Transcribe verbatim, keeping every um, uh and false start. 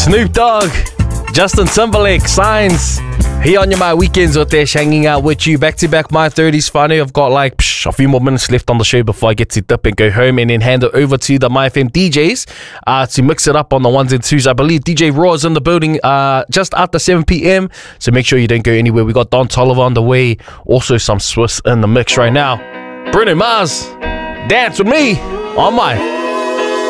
Snoop Dogg, Justin Timberlake, Signs. Here on your My Weekends with Ash, hanging out with you. Back to back My thirties. Funny, I've got like psh, a few more minutes left on the show before I get to dip and go home and then hand it over to the My F M D Js uh, to mix it up on the ones and twos. I believe D J Raw is in the building uh, just after seven p m. So make sure you don't go anywhere. We got Don Toliver on the way. Also some Swiss in the mix right now. Bruno Mars, dance with me on my